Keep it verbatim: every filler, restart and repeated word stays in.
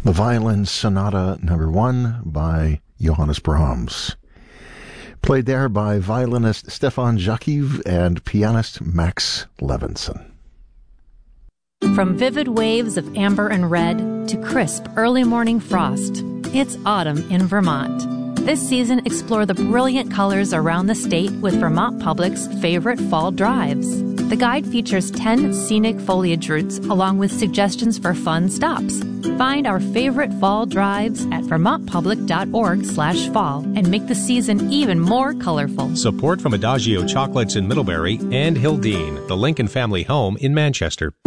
The Violin Sonata Number One by Johannes Brahms. Played there by violinist Stefan Jakiv and pianist Max Levinson. From vivid waves of amber and red to crisp early morning frost, it's autumn in Vermont. This season, explore the brilliant colors around the state with Vermont Public's favorite fall drives. The guide features ten scenic foliage routes along with suggestions for fun stops. Find our favorite fall drives at vermontpublic.org slash fall and make the season even more colorful. Support from Adagio Chocolates in Middlebury and Hildene, the Lincoln family home in Manchester.